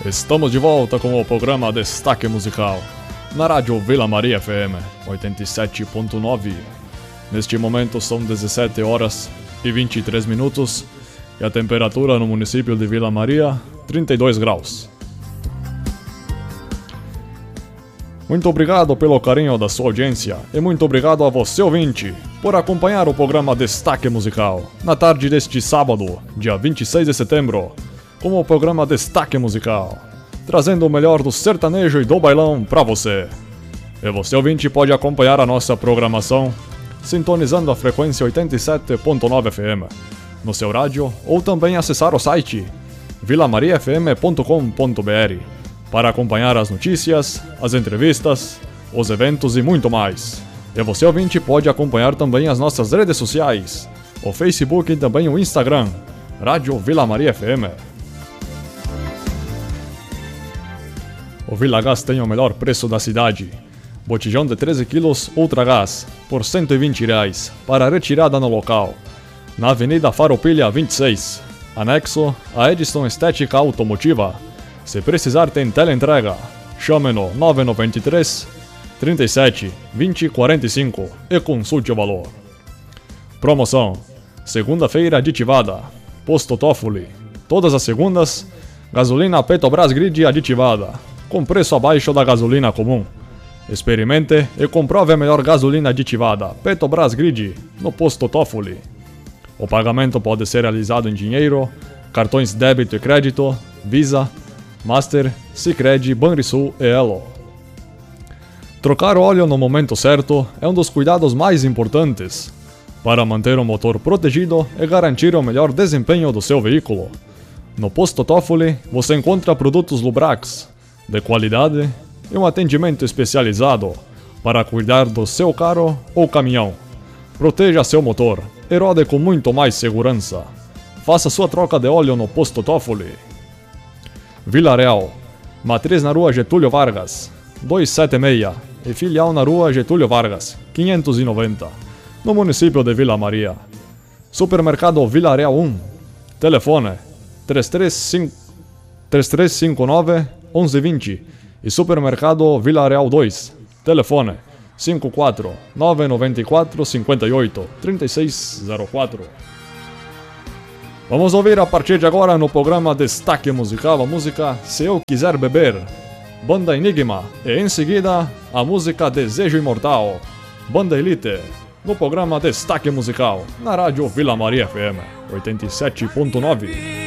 Estamos de volta com o programa Destaque Musical, na rádio Vila Maria FM 87.9. Neste momento são 17 horas e 23 minutos e a temperatura no município de Vila Maria, 32 graus. Muito obrigado pelo carinho da sua audiência e muito obrigado a você, ouvinte, por acompanhar o programa Destaque Musical na tarde deste sábado, dia 26 de setembro, com o programa Destaque Musical, trazendo o melhor do sertanejo e do bailão pra você. E você, ouvinte, pode acompanhar a nossa programação sintonizando a frequência 87.9 FM no seu rádio ou também acessar o site vilamariafm.com.br para acompanhar as notícias, as entrevistas, os eventos e muito mais. E você, ouvinte, pode acompanhar também as nossas redes sociais, o Facebook e também o Instagram, Rádio Vila Maria FM. O Vilagás tem o melhor preço da cidade. Botijão de 13 kg Ultragás por R$ 120 para retirada no local, na Avenida Farroupilha 26, anexo a Edson Estética Automotiva. Se precisar, tem teleentrega. Chame no 993 37 20 45 e consulte o valor. Promoção: segunda-feira aditivada, posto Toffoli. Todas as segundas, gasolina Petrobras Grid aditivada, com preço abaixo da gasolina comum. Experimente e comprove a melhor gasolina aditivada Petrobras Grid no posto Toffoli. O pagamento pode ser realizado em dinheiro, cartões débito e crédito, Visa, Master, Sicredi, Banrisul e Elo. Trocar óleo no momento certo é um dos cuidados mais importantes para manter o motor protegido e garantir o melhor desempenho do seu veículo. No posto Toffoli você encontra produtos Lubrax de qualidade e um atendimento especializado para cuidar do seu carro ou caminhão. Proteja seu motor e rode com muito mais segurança. Faça sua troca de óleo no posto Toffoli. Vila Real, matriz na rua Getúlio Vargas, 276 e filial na rua Getúlio Vargas, 590, no município de Vila Maria. Supermercado Vila Real 1, telefone 3359 1120 e Supermercado Vila Real 2, telefone 54 994 58 3604. Vamos ouvir a partir de agora no programa Destaque Musical a música Se Eu Quiser Beber, Banda Enigma, e em seguida a música Desejo Imortal, Banda Elite, no programa Destaque Musical, na rádio Vila Maria FM 87.9.